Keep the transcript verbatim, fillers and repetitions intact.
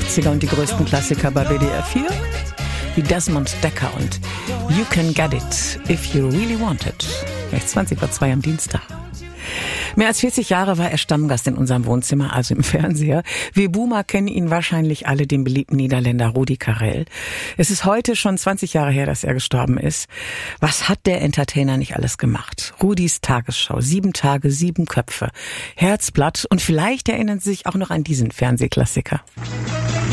achtziger und die größten Klassiker bei W D R vier. Wie Desmond Dekker und You Can Get It If You Really Want It. Rechts zwanzig vor zwei am Dienstag. Mehr als vierzig Jahre war er Stammgast in unserem Wohnzimmer, also im Fernseher. Wir Boomer kennen ihn wahrscheinlich alle, den beliebten Niederländer Rudi Carrell. Es ist heute schon zwanzig Jahre her, dass er gestorben ist. Was hat der Entertainer nicht alles gemacht? Rudis Tagesschau, sieben Tage, sieben Köpfe, Herzblatt und vielleicht erinnern Sie sich auch noch an diesen Fernsehklassiker.